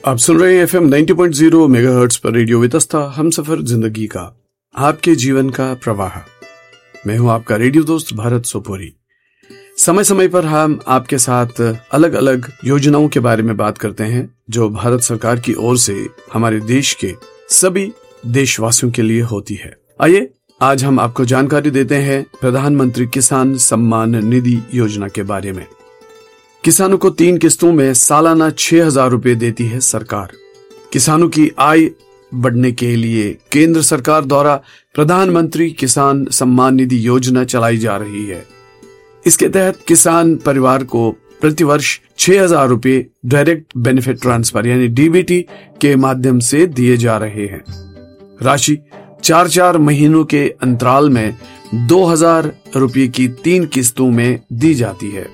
आप सुन रहे हैं FM 90.0 मेगाहर्ट्ज पर रेडियो वितस्ता, हम सफर जिंदगी का, आपके जीवन का प्रवाह। मैं हूं आपका रेडियो दोस्त भारत सोपोरी। समय समय पर हम आपके साथ अलग अलग योजनाओं के बारे में बात करते हैं जो भारत सरकार की ओर से हमारे देश के सभी देशवासियों के लिए होती है। आइए आज हम आपको जानकारी देते हैं प्रधानमंत्री किसान सम्मान निधि योजना के बारे में। किसानों को 3 किस्तों में सालाना 6,000 रुपए देती है सरकार। किसानों की आय बढ़ने के लिए केंद्र सरकार द्वारा प्रधानमंत्री किसान सम्मान निधि योजना चलाई जा रही है। इसके तहत किसान परिवार को प्रतिवर्ष 6,000 रुपए डायरेक्ट बेनिफिट ट्रांसफर यानी डीबीटी के माध्यम से दिए जा रहे हैं। राशि 4 महीनों के अंतराल में 2,000 रुपए की 3 किस्तों में दी जाती है।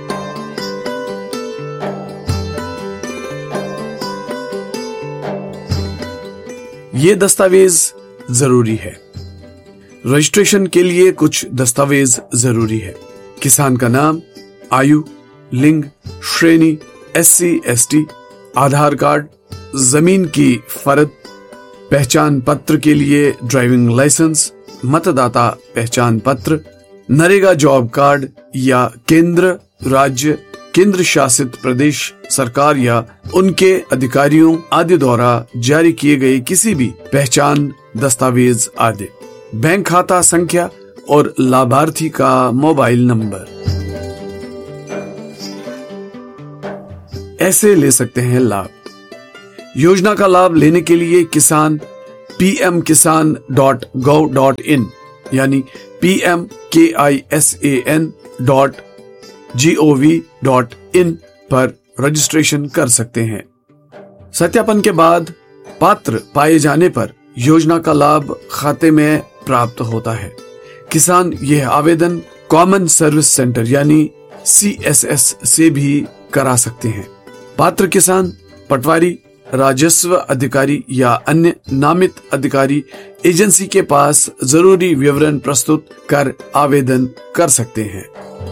ये दस्तावेज जरूरी है। रजिस्ट्रेशन के लिए कुछ दस्तावेज जरूरी है। किसान का नाम, आयु, लिंग, श्रेणी, SC, ST, आधार कार्ड, जमीन की फर्द, पहचान पत्र के लिए ड्राइविंग लाइसेंस, मतदाता पहचान पत्र, नरेगा जॉब कार्ड या केंद्र, राज्य, केंद्र शासित प्रदेश सरकार या उनके अधिकारियों आदि द्वारा जारी किए गए किसी भी पहचान दस्तावेज आदि, बैंक खाता संख्या और लाभार्थी का मोबाइल नंबर। ऐसे ले सकते हैं लाभ। योजना का लाभ लेने के लिए किसान pmkisan.gov.in यानी pmkisan.gov.in पर रजिस्ट्रेशन कर सकते हैं। सत्यापन के बाद पात्र पाए जाने पर योजना का लाभ खाते में प्राप्त होता है। किसान यह आवेदन कॉमन सर्विस सेंटर यानी CSS से भी करा सकते हैं। पात्र किसान पटवारी, राजस्व अधिकारी या अन्य नामित अधिकारी एजेंसी के पास जरूरी विवरण प्रस्तुत कर आवेदन कर सकते हैं।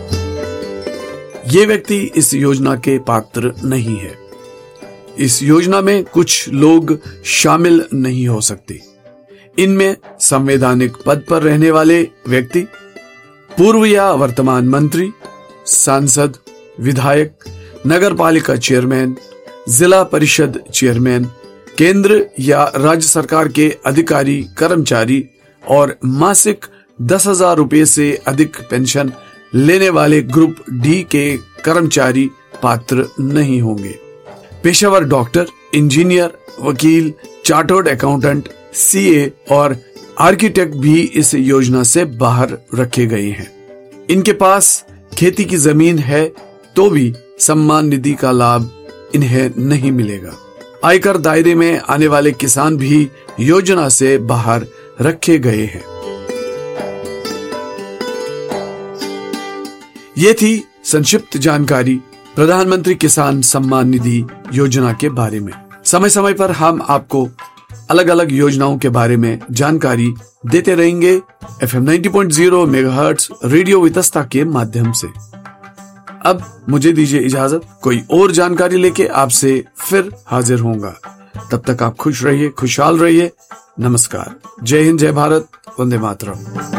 ये व्यक्ति इस योजना के पात्र नहीं है। इस योजना में कुछ लोग शामिल नहीं हो सकते। इनमें संवैधानिक पद पर रहने वाले व्यक्ति, पूर्व या वर्तमान मंत्री, सांसद, विधायक, नगरपालिका चेयरमैन, जिला परिषद चेयरमैन, केंद्र या राज्य सरकार के अधिकारी कर्मचारी और मासिक 10,000 रुपए से अधिक पेंशन लेने वाले ग्रुप D के कर्मचारी पात्र नहीं होंगे। पेशेवर डॉक्टर, इंजीनियर, वकील, चार्टर्ड अकाउंटेंट, CA और आर्किटेक्ट भी इस योजना से बाहर रखे गए हैं। इनके पास खेती की जमीन है तो भी सम्मान निधि का लाभ इन्हें नहीं मिलेगा। आयकर दायरे में आने वाले किसान भी योजना से बाहर रखे गए हैं। ये थी संक्षिप्त जानकारी प्रधानमंत्री किसान सम्मान निधि योजना के बारे में। समय समय पर हम आपको अलग अलग योजनाओं के बारे में जानकारी देते रहेंगे FM 90.0 मेगाहर्ट्ज रेडियो वितस्ता के माध्यम से। अब मुझे दीजिए इजाजत, कोई और जानकारी लेके आपसे फिर हाजिर होऊंगा। तब तक आप खुश रहिए, खुशहाल रहिए। नमस्कार। जय हिंद, जय भारत, वंदे मातरम।